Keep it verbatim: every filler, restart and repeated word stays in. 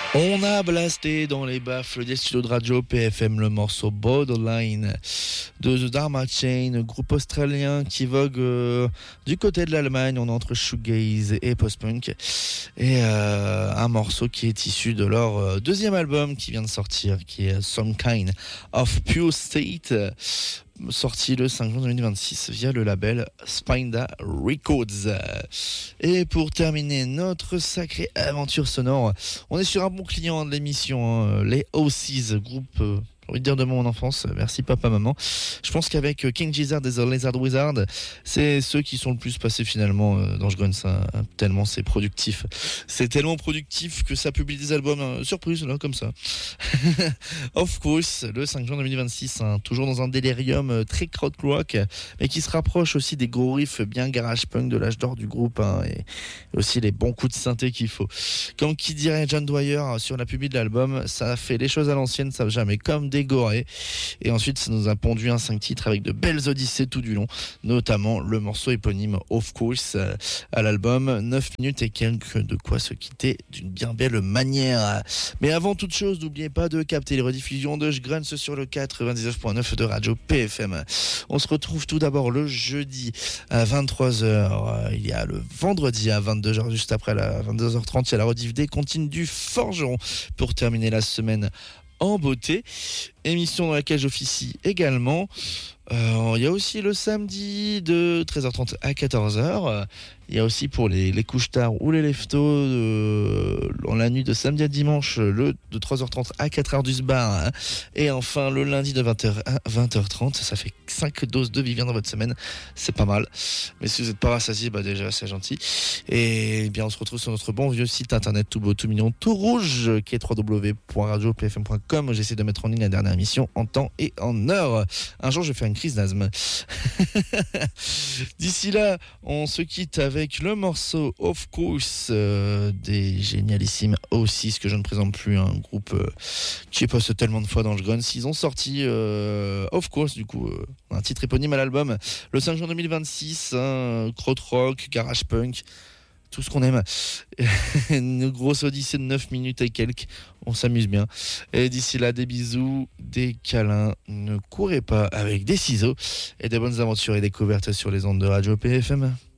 On a blasté dans les baffles des studios de radio P F M le morceau Borderline de The Dharma Chain, groupe australien qui vogue euh, du côté de l'Allemagne. On est entre shoegaze et post-punk. Et euh, un morceau qui est issu de leur euh, deuxième album qui vient de sortir, qui est Some Kind of Pure State, sorti le cinq juin deux mille vingt-six via le label Spinda Records. Et pour terminer notre sacrée aventure sonore, on est sur un bon client de l'émission, hein, les O Cs, groupe euh, j'ai envie de dire de mon enfance, merci papa maman. Je pense qu'avec King Gizzard et The Lizard Wizard, c'est ceux qui sont le plus passés finalement dans Guns, hein, tellement c'est productif. C'est tellement productif que ça publie des albums, hein, surprise là comme ça. Of Course, le cinq juin deux mille vingt-six, hein, toujours dans un délirium très krautrock, mais qui se rapproche aussi des gros riffs bien garage punk de l'âge d'or du groupe, hein, et aussi les bons coups de synthé qu'il faut. Comme qui dirait John Dwyer sur la publi de l'album, ça a fait les choses à l'ancienne, ça jamais comme des Goré. Et ensuite ça nous a pondu un cinq titres avec de belles odyssées tout du long, notamment le morceau éponyme Of Course à l'album, neuf minutes et quelques, de quoi se quitter d'une bien belle manière. Mais avant toute chose, n'oubliez pas de capter les rediffusions de Grunts sur le quatre-vingt-dix-neuf point neuf de radio P F M. On se retrouve tout d'abord le jeudi à vingt-trois heures, il y a le vendredi à vingt-deux heures, juste après la vingt-deux heures trente, il y a la rediff des comptines du Forgeron pour terminer la semaine en beauté, émission dans laquelle j'officie également. Euh, il y a aussi le samedi de treize heures trente à quatorze heures. Il y a aussi pour les, les couches tard ou les leftos euh, en la nuit de samedi à dimanche, le de trois heures trente à quatre heures du bar. Hein. Et enfin le lundi de vingt heures à vingt heures trente. Ça fait cinq doses de Vivien dans votre semaine. C'est pas mal. Mais si vous n'êtes pas rassasié, bah déjà c'est gentil. Et bien on se retrouve sur notre bon vieux site internet tout beau, tout mignon, tout rouge, qui est w w w point radio p f m point com. J'essaie de mettre en ligne la dernière émission en temps et en heure. Un jour je vais faire une crise d'asthme. D'ici là, on se quitte avec le morceau Of Course euh, des génialissimes O six, que je ne présente plus, un groupe euh, qui est passé tellement de fois dans le Guns. Ils ont sorti euh, Of Course, du coup, euh, un titre éponyme à l'album, le cinq juin deux mille vingt-six, hein, krautrock, garage punk, tout ce qu'on aime. Une grosse odyssée de neuf minutes et quelques. On s'amuse bien. Et d'ici là, des bisous, des câlins. Ne courez pas avec des ciseaux. Et de bonnes aventures et découvertes sur les ondes de radio P F M.